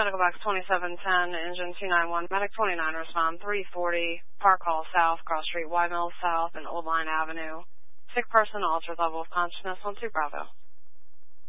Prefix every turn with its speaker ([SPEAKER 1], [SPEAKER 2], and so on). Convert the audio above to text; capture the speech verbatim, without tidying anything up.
[SPEAKER 1] Medical Box twenty-seven ten, Engine two nine one, Medic twenty-nine, respond three forty, Park Hall South, Cross Street, Y Mills South, and Old Line Avenue. Sick person, altered level of consciousness on two Bravo.